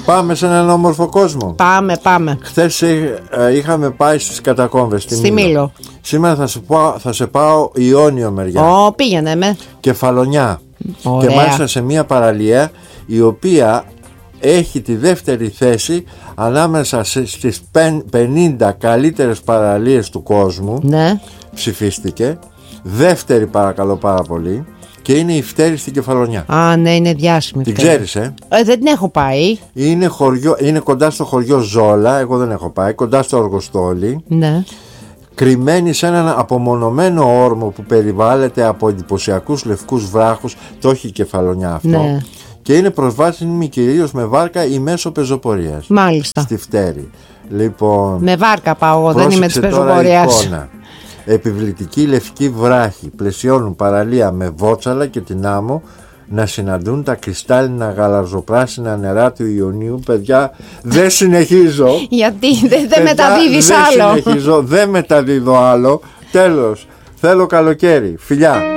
Πάμε σε έναν όμορφο κόσμο. Πάμε. Χθες είχαμε πάει στις κατακόμβες στη Μήλο. Σήμερα θα σε πάω Ιόνιο μεριά. Πήγαινε με. Κεφαλονιά. Ωραία. Και μάλιστα σε μια παραλία η οποία έχει τη δεύτερη θέση ανάμεσα στις 50 καλύτερες παραλίες του κόσμου. Ναι. Ψηφίστηκε. Δεύτερη, παρακαλώ πάρα πολύ. Και είναι η Φτέρη στην Κεφαλονιά. Ναι, είναι διάσημη. Την ξέρεις, δεν την έχω πάει. Είναι κοντά στο χωριό Ζόλα. Εγώ δεν έχω πάει. Κοντά στο Αργοστόλι. Ναι. Κρυμμένη σε έναν απομονωμένο όρμο που περιβάλλεται από εντυπωσιακούς λευκούς βράχους. Το έχει η Κεφαλονιά αυτό. Ναι. Και είναι προσβάσιμη κυρίως με βάρκα ή μέσω πεζοπορίας. Μάλιστα. Στη Φτέρη. Λοιπόν, με βάρκα πάω εγώ, δεν είμαι της πεζοπορίας. Επιβλητικοί λευκοί βράχοι πλαισιώνουν παραλία με Βότσαλα και την άμμο να συναντούν τα κρυστάλλινα γαλαζοπράσινα νερά του Ιωνίου. Παιδιά, δεν συνεχίζω. Γιατί δεν μεταδίδεις άλλο. Δεν μεταδίδω άλλο. Τέλος, θέλω καλοκαίρι. Φιλιά.